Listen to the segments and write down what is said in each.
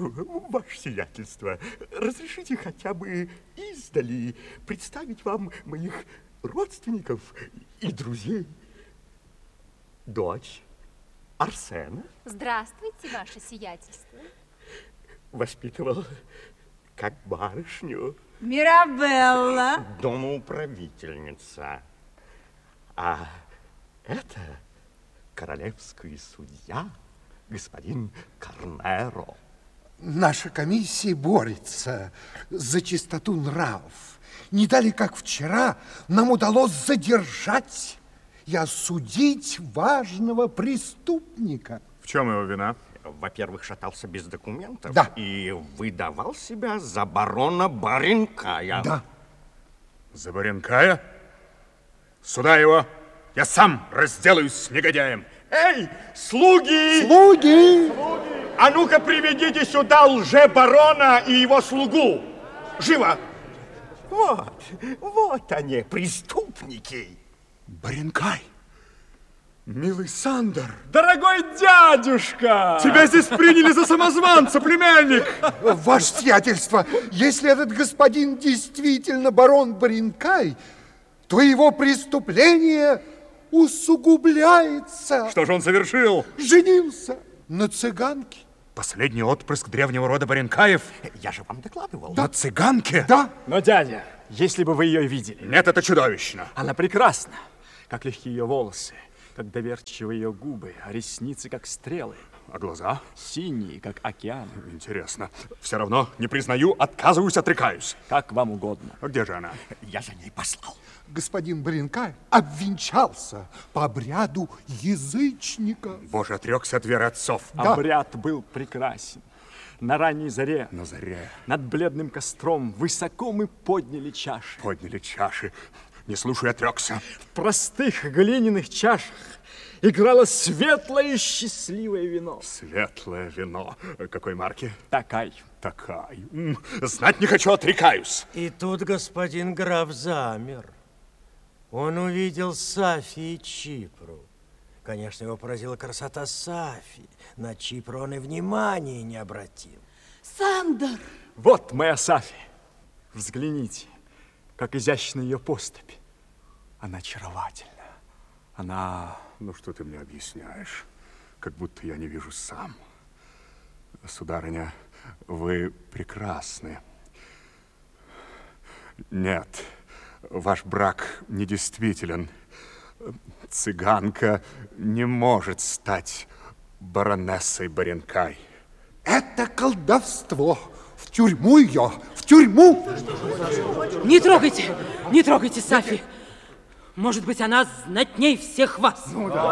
Ваше сиятельство, разрешите хотя бы издали представить вам моих родственников и друзей. Дочь Арсена. Здравствуйте, ваше сиятельство. Воспитывал как барышню. Мирабелла. Домоуправительница. А это королевский судья, господин Карнеро. Наша комиссия борется за чистоту нравов. Не дали, как вчера, нам удалось задержать и осудить важного преступника. В чем его вина? Во-первых, шатался без документов. Да. И выдавал себя за барона Баренкая. Да. За Баренкая? Сюда его! Я сам разделаюсь с негодяем. Эй, слуги! Слуги! А ну-ка приведите сюда лже-барона и его слугу. Живо! Вот они, преступники. Баренкай! Милый Сандер! Дорогой дядюшка! Тебя здесь приняли за самозванца, племянник! Ваше сиятельство, если этот господин действительно барон Баренкай, то его преступление усугубляется. Что же он совершил? Женился на цыганке. Последний отпрыск древнего рода Баренкаев? Я же вам докладывал. На цыганке? Да. Но, дядя, если бы вы ее видели... Нет, это чудовищно. Она прекрасна, как легкие ее волосы, как доверчивые ее губы, а ресницы, как стрелы. А глаза? Синие, как океан. Интересно. Все равно не признаю, отказываюсь, отрекаюсь. Как вам угодно. А где же она? Я за ней послал. Господин Баренкай обвенчался по обряду язычника. Боже, отрекся от веры отцов. Да. Обряд был прекрасен. На ранней заре, На заре над бледным костром, высоко мы подняли чаши. подняли чаши. Не слушай, отрекся. В простых глиняных чашах играло светлое и счастливое вино. Светлое вино. Какой марки? Такай. Такай. Знать не хочу, отрекаюсь. И тут господин граф замер. Он увидел Сафи и Чипру. Конечно, его поразила красота Сафи. На Чипру он и внимания не обратил. Сандер! Вот моя Сафи. Взгляните, как изящна ее поступь. Она очаровательна. Она... Ну, что ты мне объясняешь? Как будто я не вижу сам. Сударыня, вы прекрасны. Нет, ваш брак недействителен. Цыганка не может стать баронессой Баренкай. Это колдовство. В тюрьму ее, в тюрьму. Не трогайте Сафи. Может быть, она знатней всех вас.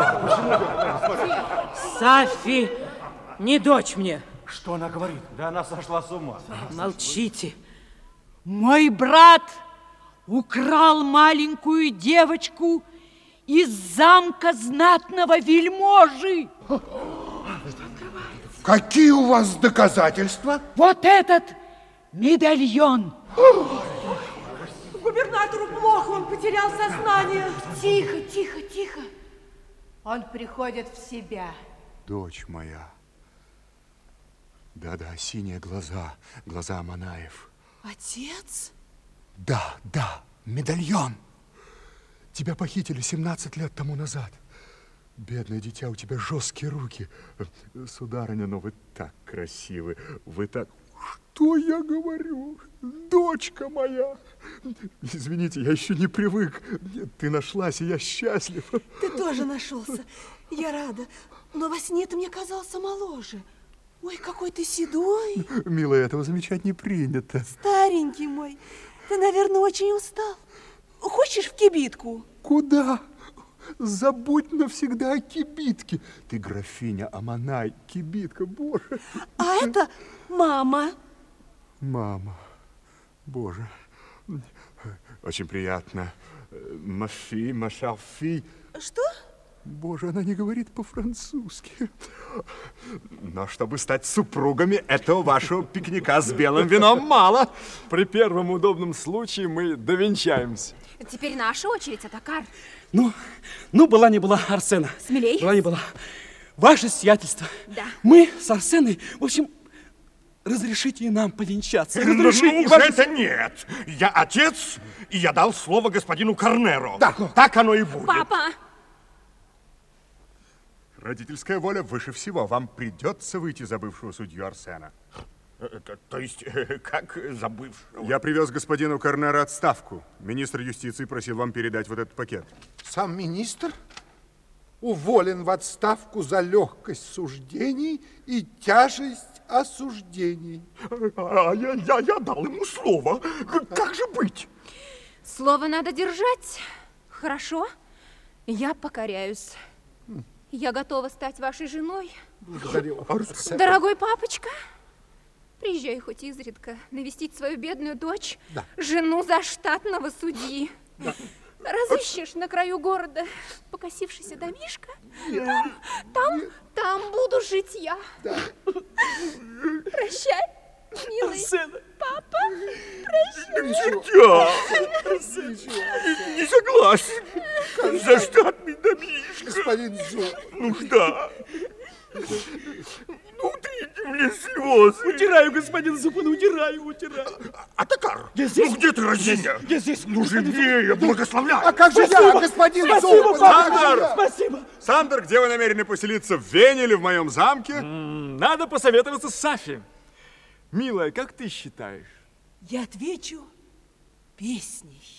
Сафи не дочь мне. Что она говорит? Да она сошла с ума. Молчите. Мой брат украл маленькую девочку из замка знатного вельможи. Какие у вас доказательства? Вот этот медальон. Губернатору плохо, он потерял сознание. Тихо, тихо, тихо. Он приходит в себя. Дочь моя. Да-да, синие глаза, глаза Манаев. Отец? Да, медальон. Тебя похитили 17 лет тому назад. Бедное дитя, у тебя жесткие руки. Сударыня, но вы так красивы, вы так... Что я говорю? Дочка моя! Извините, я еще не привык. Ты нашлась, и я счастлив. Ты тоже нашелся. Я рада. Но во сне ты мне казался моложе. Ой, какой ты седой. Милая, этого замечать не принято. Старенький мой. Ты, наверное, очень устал. Хочешь в кибитку? Куда? Забудь навсегда о кибитке. Ты графиня Аманай, кибитка, боже. А это мама. Мама, боже, очень приятно. Мафи, машарфи. Что? Боже, она не говорит по-французски. Но чтобы стать супругами, этого вашего пикника с белым вином мало. При первом удобном случае мы довенчаемся. Теперь наша очередь, Атакар. Ну, была не была, Арсена. Смелей. Была не была. Ваше сиятельство. Да. Мы с Арсеной, в общем, разрешите и нам повенчаться. Ну, Разрешите, уж это нет. Я отец, и я дал слово господину Корнеро. Да. Так оно и будет. Папа! Родительская воля выше всего. Вам придется выйти за бывшего судью Арсена. То есть, как забывшего? Я привез господину Корнеро отставку. Министр юстиции просил вам передать вот этот пакет. Сам министр уволен в отставку за легкость суждений и тяжесть осуждений. Я дал ему слово. Как же быть? Слово надо держать. Хорошо, я покоряюсь. Я готова стать вашей женой. Благодарю. Дорогой папочка, приезжай хоть изредка навестить свою бедную дочь, жену заштатного судьи. Разыщешь на краю города покосившийся домишко? Там буду жить я. Прощай, милый папа. Прощай. Не согласен. Заштатный домишко. Господин Зуб. Нужда. Ну, утрите мне слезы. Утираю, господин Зубан, утираю. Атакар, Я здесь. ну где ты, Разиня? Я здесь. Ну, живее, благословляю. А как же я, господин Зуб? Сандер! Спасибо. Сандер, где вы намерены поселиться? В Вене или в моем замке? Надо посоветоваться с Сафи. Милая, как ты считаешь? Я отвечу песней.